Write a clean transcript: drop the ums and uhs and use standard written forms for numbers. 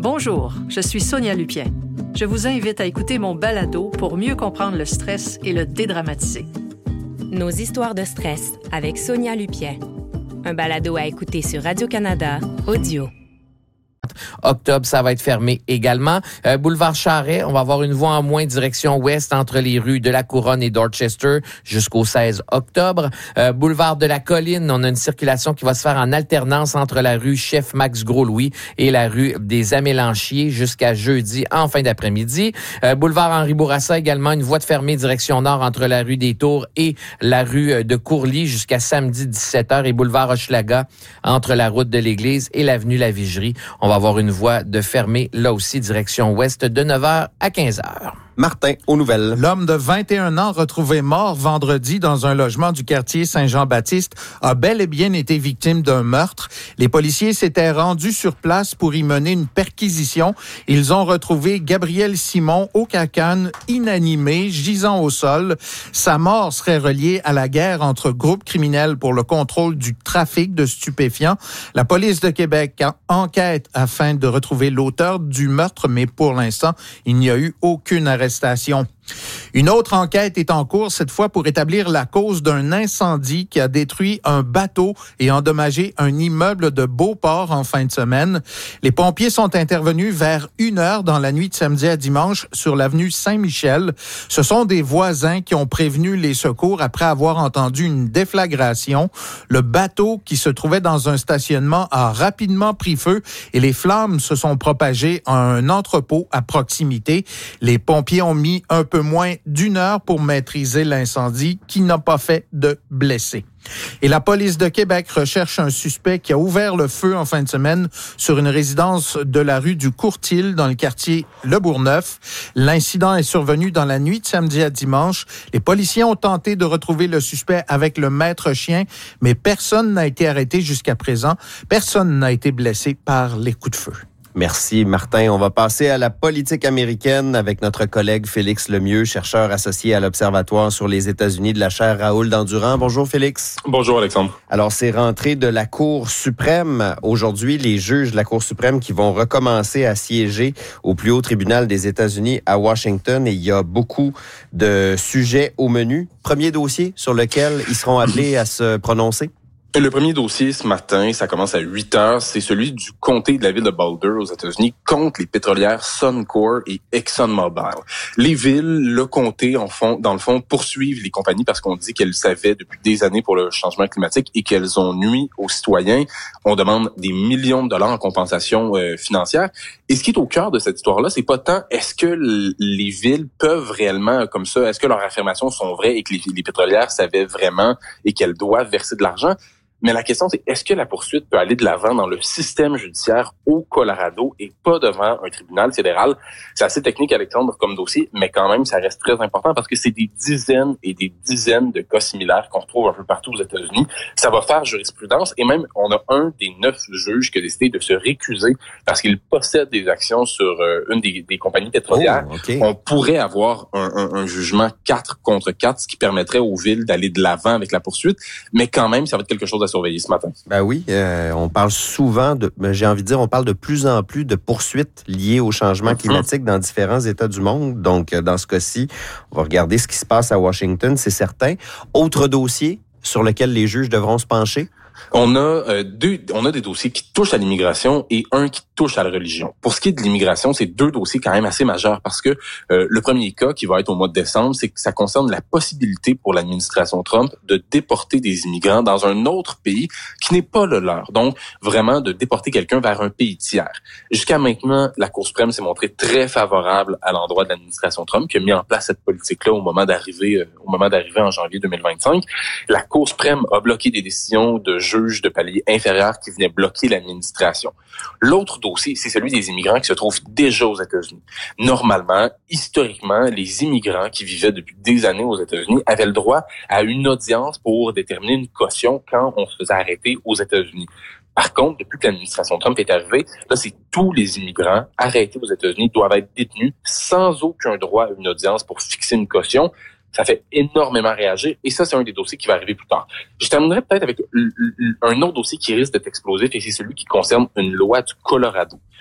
Bonjour, je suis Sonia Lupien. Je vous invite à écouter mon balado pour mieux comprendre le stress et le dédramatiser. Nos histoires de stress avec Sonia Lupien. Un balado à écouter sur Radio-Canada Audio. Octobre, ça va être fermé également. Boulevard Charret, on va avoir une voie en moins direction ouest entre les rues de la Couronne et Dorchester jusqu'au 16 octobre. Boulevard de la Colline, on a une circulation qui va se faire en alternance entre la rue Chef Max Gros-Louis et la rue des Amélanchiers jusqu'à jeudi en fin d'après-midi. Boulevard Henri Bourassa également, une voie de fermée direction nord entre la rue des Tours et la rue de Courly jusqu'à samedi 17h et boulevard Hochelaga entre la route de l'Église et l'avenue La Vigerie. On va avoir une voie de fermée, là aussi, direction ouest, de 9h à 15h. Martin, aux nouvelles. L'homme de 21 ans retrouvé mort vendredi dans un logement du quartier Saint-Jean-Baptiste a bel et bien été victime d'un meurtre. Les policiers s'étaient rendus sur place pour y mener une perquisition. Ils ont retrouvé Gabriel Simon au cacane, inanimé, gisant au sol. Sa mort serait reliée à la guerre entre groupes criminels pour le contrôle du trafic de stupéfiants. La police de Québec enquête afin de retrouver l'auteur du meurtre, mais pour l'instant, il n'y a eu aucune arrestation. Une autre enquête est en cours, cette fois pour établir la cause d'un incendie qui a détruit un bateau et endommagé un immeuble de Beauport en fin de semaine. Les pompiers sont intervenus vers 1h dans la nuit de samedi à dimanche sur l'avenue Saint-Michel. Ce sont des voisins qui ont prévenu les secours après avoir entendu une déflagration. Le bateau qui se trouvait dans un stationnement a rapidement pris feu et les flammes se sont propagées à un entrepôt à proximité. Les pompiers ont mis un peu moins d'1 heure pour maîtriser l'incendie qui n'a pas fait de blessés. Et la police de Québec recherche un suspect qui a ouvert le feu en fin de semaine sur une résidence de la rue du Courtil dans le quartier Le Bourgneuf. L'incident est survenu dans la nuit de samedi à dimanche. Les policiers ont tenté de retrouver le suspect avec le maître chien, mais personne n'a été arrêté jusqu'à présent. Personne n'a été blessé par les coups de feu. Merci, Martin. On va passer à la politique américaine avec notre collègue Félix Lemieux, chercheur associé à l'Observatoire sur les États-Unis de la chaire Raoul Dandurand. Bonjour, Félix. Bonjour, Alexandre. Alors, c'est rentré de la Cour suprême. Aujourd'hui, les juges de la Cour suprême qui vont recommencer à siéger au plus haut tribunal des États-Unis à Washington. Et il y a beaucoup de sujets au menu. Premier dossier sur lequel ils seront appelés à se prononcer. Le premier dossier ce matin, ça commence à 8h, c'est celui du comté de la ville de Boulder aux États-Unis contre les pétrolières Suncor et ExxonMobil. Les villes, le comté, dans le fond, poursuivent les compagnies parce qu'on dit qu'elles savaient depuis des années pour le changement climatique et qu'elles ont nui aux citoyens. On demande des millions de dollars en compensation financière. Et ce qui est au cœur de cette histoire-là, c'est pas tant est-ce que les villes peuvent réellement, comme ça, est-ce que leurs affirmations sont vraies et que les pétrolières savaient vraiment et qu'elles doivent verser de l'argent. Mais la question, c'est est-ce que la poursuite peut aller de l'avant dans le système judiciaire au Colorado et pas devant un tribunal fédéral? C'est assez technique, Alexandre, comme dossier, mais quand même, ça reste très important parce que c'est des dizaines et des dizaines de cas similaires qu'on retrouve un peu partout aux États-Unis. Ça va faire jurisprudence et même, on a un des 9 juges qui a décidé de se récuser parce qu'il possède des actions sur une des compagnies pétrolières. Oh, okay. On pourrait avoir un jugement 4 contre 4, ce qui permettrait aux villes d'aller de l'avant avec la poursuite, mais quand même, ça va être quelque chose à surveiller ce matin. Ben oui, on parle souvent j'ai envie de dire, on parle de plus en plus de poursuites liées au changement climatique dans différents États du monde. Donc, dans ce cas-ci, on va regarder ce qui se passe à Washington, c'est certain. Autre dossier sur lequel les juges devront se pencher? On a des dossiers qui touchent à l'immigration et un qui touche à la religion. Pour ce qui est de l'immigration, c'est 2 dossiers quand même assez majeurs parce que le premier cas qui va être au mois de décembre, c'est que ça concerne la possibilité pour l'administration Trump de déporter des immigrants dans un autre pays qui n'est pas le leur. Donc, vraiment de déporter quelqu'un vers un pays tiers. Jusqu'à maintenant, la Cour suprême s'est montrée très favorable à l'endroit de l'administration Trump qui a mis en place cette politique-là au moment d'arriver en janvier 2025. La Cour suprême a bloqué des décisions de juges de palier inférieur qui venaient bloquer l'administration. L'autre dossier, c'est celui des immigrants qui se trouvent déjà aux États-Unis. Normalement, historiquement, les immigrants qui vivaient depuis des années aux États-Unis avaient le droit à une audience pour déterminer une caution quand on se faisait arrêter aux États-Unis. Par contre, depuis que l'administration Trump est arrivée, là, c'est tous les immigrants arrêtés aux États-Unis doivent être détenus sans aucun droit à une audience pour fixer une caution. Ça fait énormément réagir et ça, c'est un des dossiers qui va arriver plus tard. Je terminerai peut-être avec un autre dossier qui risque d'être explosif et c'est celui qui concerne une loi du Colorado.